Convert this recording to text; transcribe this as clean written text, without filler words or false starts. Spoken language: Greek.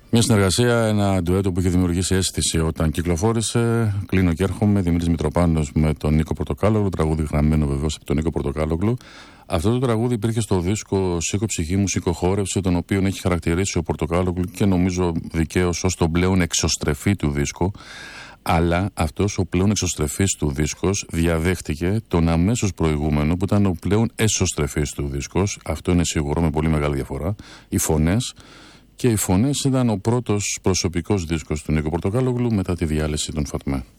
Μια συνεργασία, ένα ντουέτο που είχε δημιουργήσει αίσθηση όταν κυκλοφόρησε. Κλείνω και έρχομαι. Δημήτρης Μητροπάνος με τον Νίκο Πορτοκάλογλου. Τραγούδι γραμμένο βεβαίως από τον Νίκο Πορτοκάλογλου. Αυτό το τραγούδι υπήρχε στο δίσκο Σήκω ψυχή μου, σήκω χόρευσε, τον οποίο έχει χαρακτηρίσει ο Πορτοκάλογλου και νομίζω δικαίως ως τον πλέον εξωστρεφή του δίσκου. Αλλά αυτός ο πλέον εξωστρεφής του δίσκος διαδέχτηκε τον αμέσως προηγούμενο που ήταν ο πλέον εσωστρεφής του δίσκος. Αυτό είναι σίγουρο, με πολύ μεγάλη διαφορά. Οι φωνές. Και οι φωνές ήταν ο πρώτος προσωπικός δίσκος του Νίκο Πορτοκάλογλου μετά τη διάλυση των Φατμέ.